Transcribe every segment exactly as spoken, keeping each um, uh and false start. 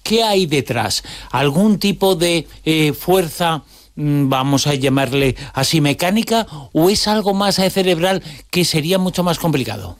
¿qué hay detrás? ¿Algún tipo de eh, fuerza, vamos a llamarle así, mecánica, o es algo más cerebral que sería mucho más complicado?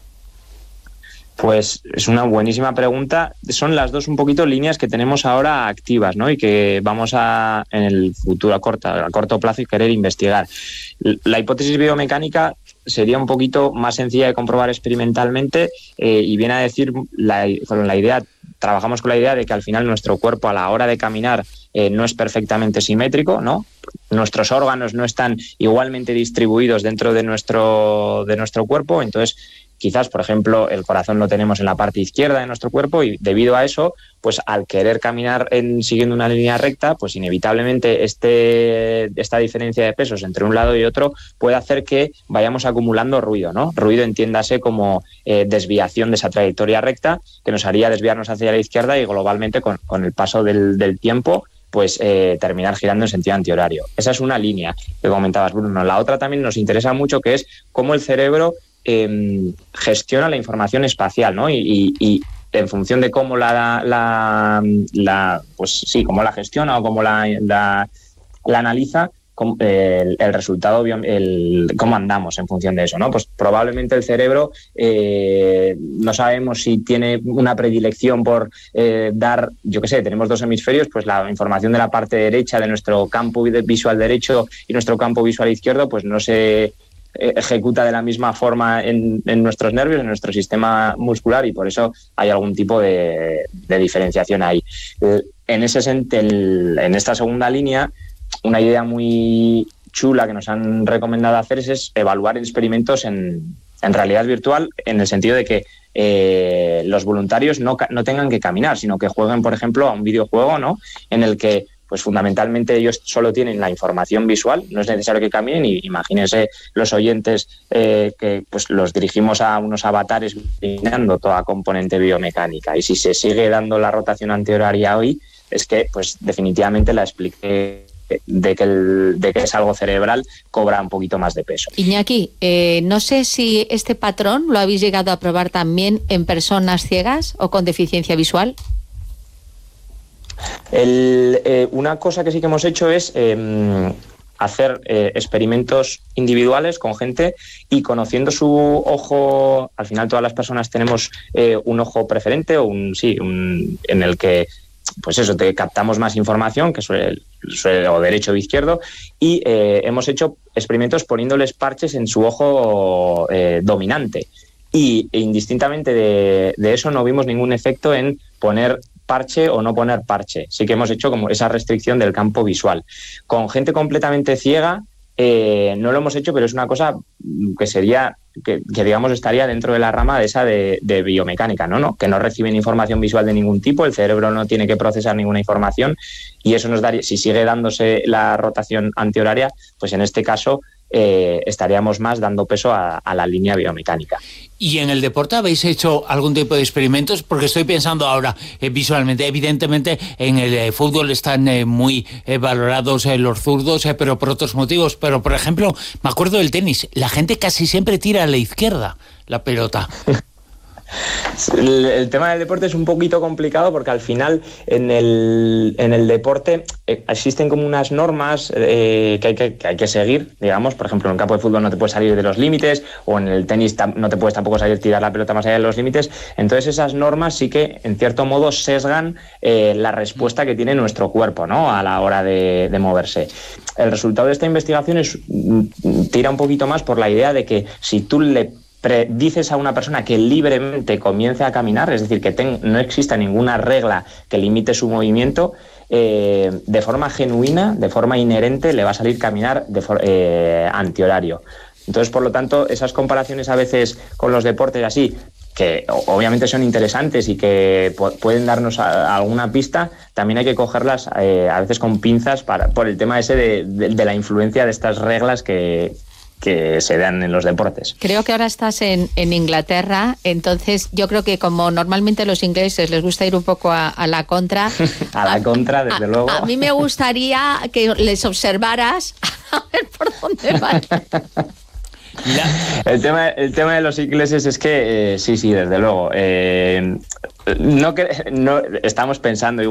Pues es una buenísima pregunta. Son las dos un poquito líneas que tenemos ahora activas, ¿no? Y que vamos a, en el futuro, a corto, a corto plazo, y querer investigar. La hipótesis biomecánica sería un poquito más sencilla de comprobar experimentalmente eh, y viene a decir, la, con la idea, trabajamos con la idea de que al final nuestro cuerpo a la hora de caminar eh, no es perfectamente simétrico, ¿no? Nuestros órganos no están igualmente distribuidos dentro de nuestro, de nuestro cuerpo, entonces quizás, por ejemplo, el corazón lo tenemos en la parte izquierda de nuestro cuerpo y debido a eso, pues al querer caminar en, siguiendo una línea recta, pues inevitablemente este, esta diferencia de pesos entre un lado y otro puede hacer que vayamos acumulando ruido, ¿no? Ruido, entiéndase como eh, desviación de esa trayectoria recta que nos haría desviarnos hacia la izquierda y globalmente con, con el paso del, del tiempo pues eh, terminar girando en sentido antihorario. Esa es una línea que comentabas, Bruno. La otra también nos interesa mucho, que es cómo el cerebro eh, gestiona la información espacial, ¿no? Y, y, y en función de cómo la, la, la pues sí, cómo la gestiona o cómo la, la, la analiza, El, el resultado, el, cómo andamos en función de eso, ¿no? Pues probablemente el cerebro, eh, no sabemos si tiene una predilección por eh, dar, yo qué sé, tenemos dos hemisferios, pues la información de la parte derecha de nuestro campo visual derecho y nuestro campo visual izquierdo, pues no se ejecuta de la misma forma en, en nuestros nervios, en nuestro sistema muscular, y por eso hay algún tipo de, de diferenciación ahí. En, ese, en esta segunda línea, una idea muy chula que nos han recomendado hacer es, es evaluar experimentos en, en realidad virtual, en el sentido de que eh, los voluntarios no, no tengan que caminar, sino que jueguen, por ejemplo, a un videojuego, ¿no? En el que pues fundamentalmente ellos solo tienen la información visual, no es necesario que caminen, y imagínense los oyentes eh, que pues los dirigimos a unos avatares eliminando toda componente biomecánica, y si se sigue dando la rotación antihoraria hoy, es que pues definitivamente la expliqué de que, el, de que es algo cerebral, cobra un poquito más de peso. Iñaki, eh, no sé si este patrón lo habéis llegado a probar también en personas ciegas o con deficiencia visual. El, eh, una cosa que sí que hemos hecho es eh, hacer eh, experimentos individuales con gente y conociendo su ojo. Al final todas las personas tenemos eh, un ojo preferente o un sí, un, en el que pues eso, te captamos más información, que suele, suele o derecho o izquierdo, y eh, hemos hecho experimentos poniéndoles parches en su ojo eh, dominante. Y indistintamente de, de eso no vimos ningún efecto en poner parche o no poner parche. Sí que hemos hecho como esa restricción del campo visual. Con gente completamente ciega eh, no lo hemos hecho, pero es una cosa que sería, que, que digamos estaría dentro de la rama de esa de, de biomecánica, ¿no? ¿no? Que no reciben información visual de ningún tipo, el cerebro no tiene que procesar ninguna información, y eso nos daría, si sigue dándose la rotación antihoraria, pues en este caso eh, estaríamos más dando peso a, a la línea biomecánica. ¿Y en el deporte habéis hecho algún tipo de experimentos? Porque estoy pensando ahora eh, visualmente. Evidentemente en el eh, fútbol están eh, muy eh, valorados eh, los zurdos, eh, pero por otros motivos. Pero, por ejemplo, me acuerdo del tenis. La gente casi siempre tira a la izquierda la pelota. El, el tema del deporte es un poquito complicado porque al final en el, en el deporte eh, existen como unas normas eh, que, hay que, que hay que seguir, digamos. Por ejemplo, en un campo de fútbol no te puedes salir de los límites, o en el tenis tam, no te puedes tampoco salir tirar la pelota más allá de los límites. Entonces esas normas sí que en cierto modo sesgan eh, la respuesta que tiene nuestro cuerpo, ¿no? A la hora de, de moverse. El resultado de esta investigación es, tira un poquito más por la idea de que si tú le dices a una persona que libremente comience a caminar, es decir, que ten, no exista ninguna regla que limite su movimiento, eh, de forma genuina, de forma inherente, le va a salir caminar de for, eh, antihorario. Entonces, por lo tanto, esas comparaciones a veces con los deportes así, que obviamente son interesantes y que pueden darnos a, a alguna pista, también hay que cogerlas eh, a veces con pinzas para, por el tema ese de, de, de la influencia de estas reglas que que se dan en los deportes. Creo que ahora estás en, en Inglaterra, entonces yo creo que como normalmente los ingleses les gusta ir un poco a, a la contra. a la contra, desde a, luego. A mí me gustaría que les observaras a ver por dónde van. El tema, el tema de los ingleses es que, eh, sí, sí, desde luego. Eh, no, que, no estamos pensando igual.